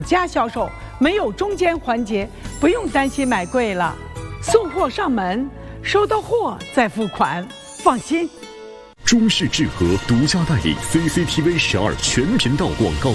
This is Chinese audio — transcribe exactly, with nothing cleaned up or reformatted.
家销售，没有中间环节，不用担心买贵了。送货上门，收到货再付款，放心。 中视智和独家代理 C C T V 十二全频道广告。